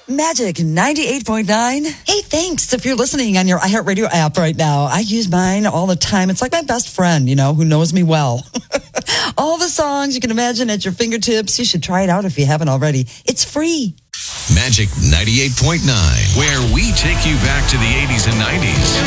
Magic 98.9. Hey, thanks. If you're listening on your iHeartRadio app right now, I use mine all the time. It's like my best friend, who knows me well. All the songs you can imagine at your fingertips. You should try it out if you haven't already. It's free. Magic 98.9, where we take you back to the 80s and 90s.